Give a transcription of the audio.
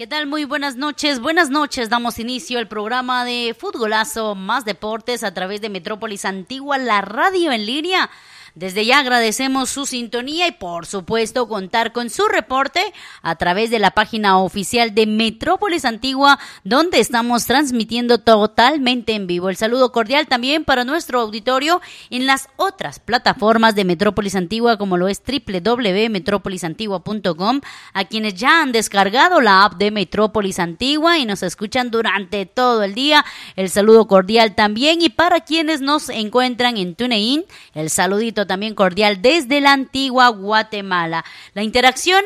¿Qué tal? Muy buenas noches. Buenas noches. Damos inicio al programa de Futgolazo Más Deportes a través de Metrópolis Antigua, la radio en línea. Desde ya agradecemos su sintonía y por supuesto contar con su reporte a través de la página oficial de Metrópolis Antigua, donde estamos transmitiendo totalmente en vivo. El saludo cordial también para nuestro auditorio en las otras plataformas de Metrópolis Antigua, como lo es www.metropolisantigua.com, a quienes ya han descargado la app de Metrópolis Antigua y nos escuchan durante todo el día. El saludo cordial también, y para quienes nos encuentran en TuneIn, el saludito también cordial desde la antigua Guatemala. La interacción